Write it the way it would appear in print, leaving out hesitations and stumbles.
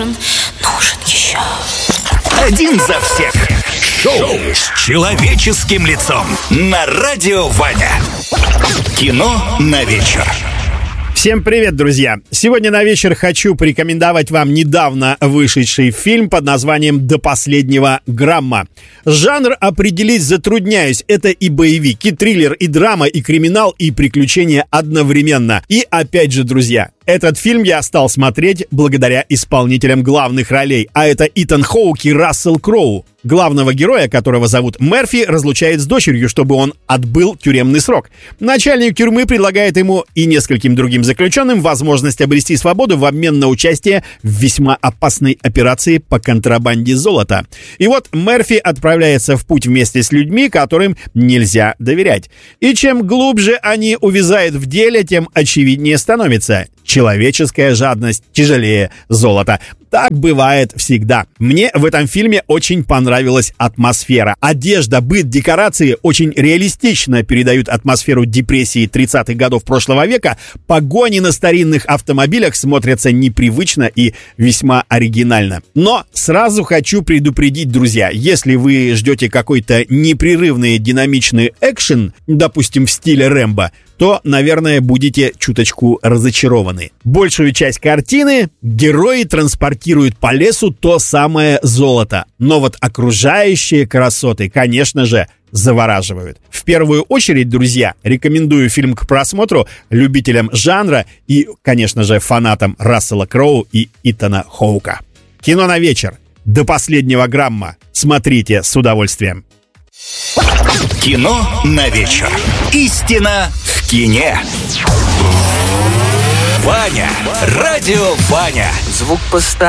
нужен еще. Один за всех. Шоу с человеческим лицом на Радио Ваня. Кино на вечер. Всем привет, друзья! Сегодня на вечер хочу порекомендовать вам недавно вышедший фильм под названием «До последнего грамма». Жанр определить затрудняюсь. Это и боевик, и триллер, и драма, и криминал, и приключения одновременно. И опять же, друзья, этот фильм я стал смотреть благодаря исполнителям главных ролей, а это Итан Хоук и Рассел Кроу. Главного героя, которого зовут Мерфи, разлучает с дочерью, чтобы он отбыл тюремный срок. Начальник тюрьмы предлагает ему и нескольким другим заключенным возможность обрести свободу в обмен на участие в весьма опасной операции по контрабанде золота. И вот Мерфи отправляется в путь вместе с людьми, которым нельзя доверять. И чем глубже они увязают в деле, тем очевиднее становится: человеческая жадность тяжелее золота. Так бывает всегда. Мне в этом фильме очень понравилась атмосфера. Одежда, быт, декорации очень реалистично передают атмосферу депрессии 30-х годов прошлого века. Погони на старинных автомобилях смотрятся непривычно и весьма оригинально. Но сразу хочу предупредить, друзья, если вы ждете какой-то непрерывный динамичный экшен, допустим, в стиле Рэмбо, то, наверное, будете чуточку разочарованы. Большую часть картины герои транспортируют по лесу то самое золото. Но вот окружающие красоты, конечно же, завораживают. В первую очередь, друзья, рекомендую фильм к просмотру любителям жанра и, конечно же, фанатам Рассела Кроу и Итана Хоука. Кино на вечер. До последнего грамма. Смотрите с удовольствием. Кино на вечер. Истина в кине. Ваня. Радио Ваня. Звук поставь.